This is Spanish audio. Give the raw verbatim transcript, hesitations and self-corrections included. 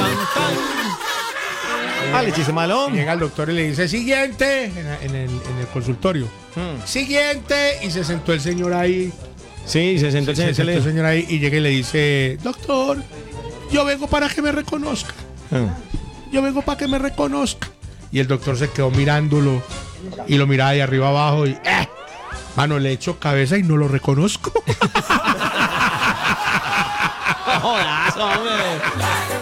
Vale, chiste malo. Llega el doctor y le dice, siguiente, en, en el, en el consultorio. Hmm. Siguiente, y se sentó el señor ahí. Sí, se sentó el Se señor. sentó el señor ahí y llega y le dice, doctor, yo vengo para que me reconozca. Ah. Yo vengo para que me reconozca. Y el doctor se quedó mirándolo y lo miraba de arriba abajo y, eh, mano, le echo cabeza y no lo reconozco. Jodas, hombre.